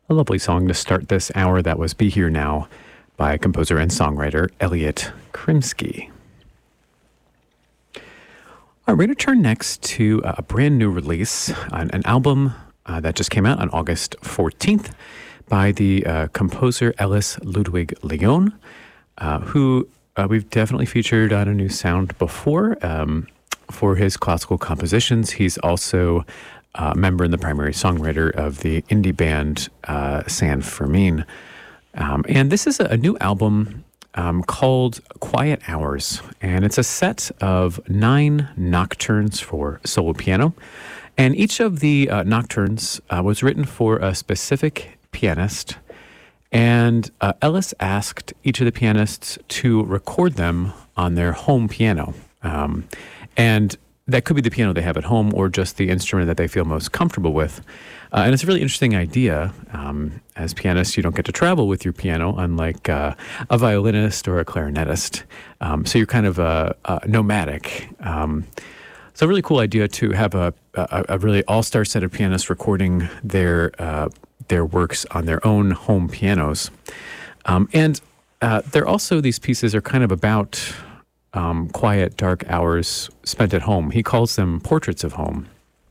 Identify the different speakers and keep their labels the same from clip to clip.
Speaker 1: A lovely song to start this hour. That was Be Here Now by composer and songwriter Elliot Krimsky. All right, we're going to turn next to a brand new release, an album that just came out on August 14th by the composer Ellis Ludwig Leon, who we've definitely featured on A New Sound before for his classical compositions. He's also a member and the primary songwriter of the indie band San Fermin. And this is a new album called Quiet Hours, and it's a set of 9 nocturnes for solo piano. And each of the nocturnes was written for a specific pianist, and Ellis asked each of the pianists to record them on their home piano. And that could be the piano they have at home or just the instrument that they feel most comfortable with. And it's a really interesting idea. As pianists, you don't get to travel with your piano, unlike a violinist or a clarinetist. So you're kind of nomadic. It's a really cool idea to have a really all-star set of pianists recording their works on their own home pianos. And they're also, these pieces are kind of about quiet, dark hours spent at home. He calls them portraits of home.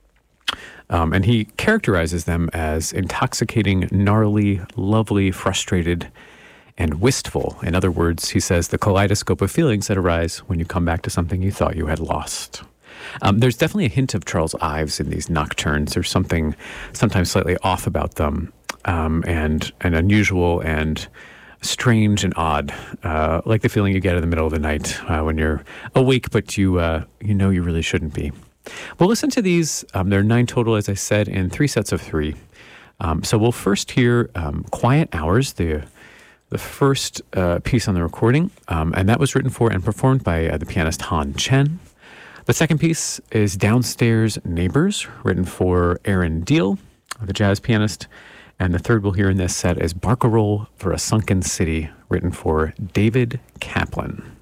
Speaker 1: And he characterizes them as intoxicating, gnarly, lovely, frustrated, and wistful. In other words, he says the kaleidoscope of feelings that arise when you come back to something you thought you had lost. There's definitely a hint of Charles Ives in these nocturnes. There's something sometimes slightly off about them, and unusual and strange and odd, like the feeling you get in the middle of the night when you're awake, but you know you really shouldn't be. We'll listen to these. There are 9 total, as I said, in 3 sets of 3. So we'll first hear Quiet Hours, the first piece on the recording, and that was written for and performed by the pianist Han Chen. The second piece is Downstairs Neighbors, written for Aaron Deal, the jazz pianist. And the third we'll hear in this set is Barcarolle for a Sunken City, written for David Kaplan.